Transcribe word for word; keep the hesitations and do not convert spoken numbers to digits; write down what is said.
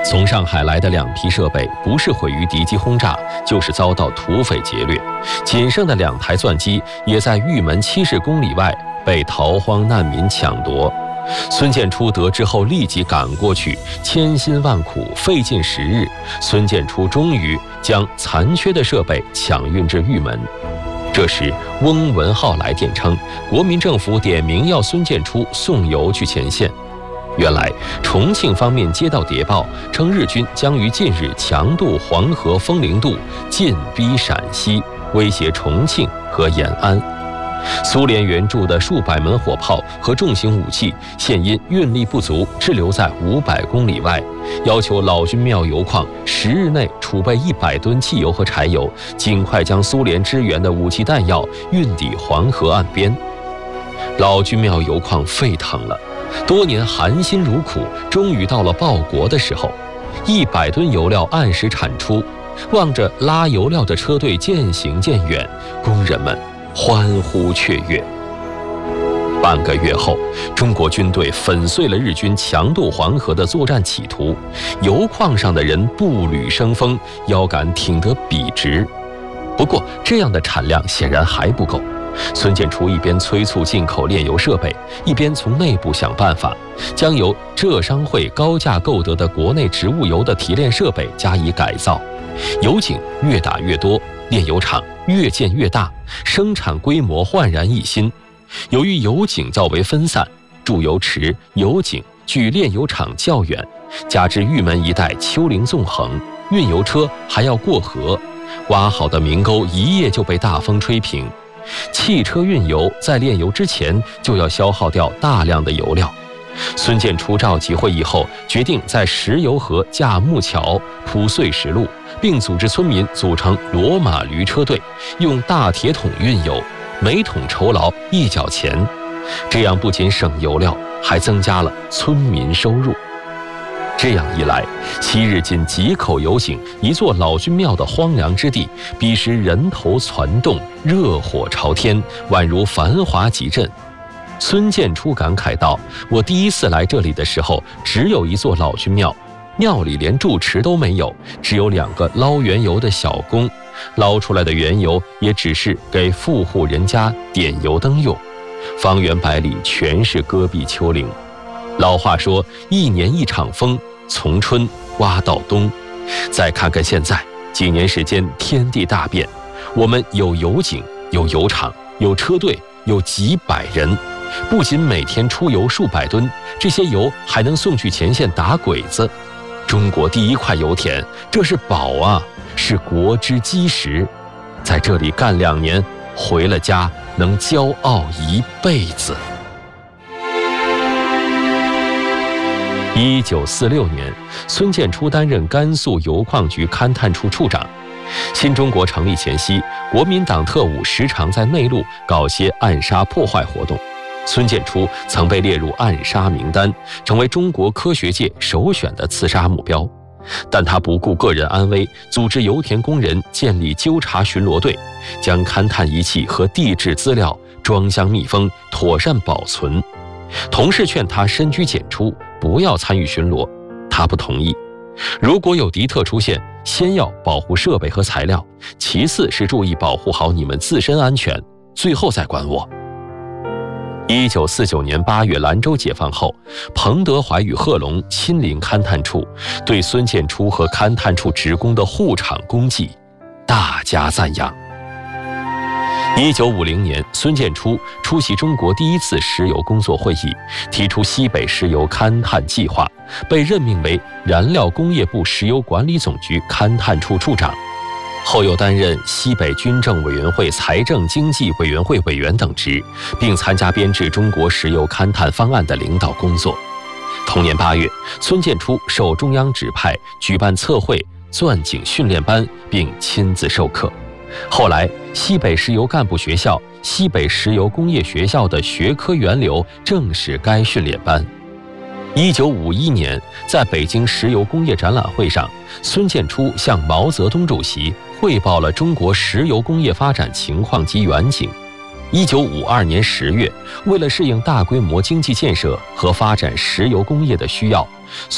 从上海来的两批设备，不是毁于敌机轰炸，就是遭到土匪劫掠。仅剩的两台钻机，也在玉门七十公里外被逃荒难民抢夺。孙建初得知后，立即赶过去，千辛万苦，费尽时日，孙建初终于将残缺的设备抢运至玉门。这时，翁文浩来电称，国民政府点名要孙建初送油去前线。原来，重庆方面接到谍报，称日军将于近日强渡黄河丰陵渡，进逼陕西，威胁重庆和延安。苏联援助的数百门火炮和重型武器，现因运力不足，滞留在五百公里外，要求老君庙油矿十日内储备一百吨汽油和柴油，尽快将苏联支援的武器弹药运抵黄河岸边。老君庙油矿沸腾了，多年含辛茹苦，终于到了报国的时候。一百吨油料按时产出，望着拉油料的车队渐行渐远，工人们欢呼雀跃。半个月后，中国军队粉碎了日军强渡黄河的作战企图，油矿上的人步履生风，腰杆挺得笔直。不过，这样的产量显然还不够。孙建初一边催促进口炼油设备，一边从内部想办法，将由浙商会高价购得的国内植物油的提炼设备加以改造，油井越打越多，炼油厂越建越大，生产规模焕然一新。由于油井较为分散，注油池、油井距炼油厂较远，加之玉门一带丘陵纵横，运油车还要过河，挖好的明沟一夜就被大风吹平。汽车运油在炼油之前就要消耗掉大量的油料。孙建初召集会议后，决定在石油河架木桥铺碎石路，并组织村民组成骡马驴车队，用大铁桶运油，每桶酬劳一角钱。这样不仅省油料，还增加了村民收入。这样一来，昔日仅几口油井、一座老君庙的荒凉之地，彼时人头攒动，热火朝天，宛如繁华集镇。孙建初感慨道：“我第一次来这里的时候，只有一座老君庙，庙里连住持都没有，只有两个捞原油的小工，捞出来的原油也只是给富户人家点油灯用，方圆百里全是戈壁丘陵。老话说，一年一场风，从春挖到冬。再看看现在，几年时间天地大变，我们有油井，有油厂，有车队，有几百人，不仅每天出油数百吨，这些油还能送去前线打鬼子。中国第一块油田，这是宝啊，是国之基石。在这里干两年，回了家能骄傲一辈子。”一九四六年，孙建初担任甘肃油矿局勘探处处长。新中国成立前夕，国民党特务时常在内陆搞些暗杀破坏活动。孙建初曾被列入暗杀名单，成为中国科学界首选的刺杀目标。但他不顾个人安危，组织油田工人建立纠察巡逻队，将勘探仪器和地质资料装箱密封，妥善保存。同事劝他深居简出，不要参与巡逻，他不同意。如果有敌特出现，先要保护设备和材料，其次是注意保护好你们自身安全，最后再管我。一九四九年八月，兰州解放后，彭德怀与贺龙亲临勘探处，对孙建初和勘探处职工的护场功绩大加赞扬。一九五零年，孙建初出席中国第一次石油工作会议，提出西北石油勘探计划，被任命为燃料工业部石油管理总局勘探处处长。后又担任西北军政委员会财政经济委员会委员等职，并参加编制中国石油勘探方案的领导工作。同年八月，孙建初受中央指派举办测绘、钻井训练班，并亲自授课。后来，西北石油干部学校、西北石油工业学校的学科源流正是该训练班。一九五一年，在北京石油工业展览会上，孙建初向毛泽东主席汇报了中国石油工业发展情况及远景。一九五二年十月，为了适应大规模经济建设和发展石油工业的需要，